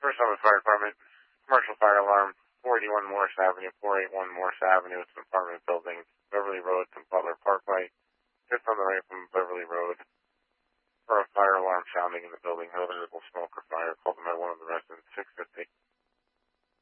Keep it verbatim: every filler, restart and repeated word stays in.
First Summit Fire Department, commercial fire alarm, four eighty-one Morris Avenue, four eighty-one Morris Avenue. It's an apartment building, Beverly Road and Butler Parkway. Just on the right from Beverly Road. For a fire alarm sounding in the building, no visible smoke or fire, called by one of the residents, six fifty.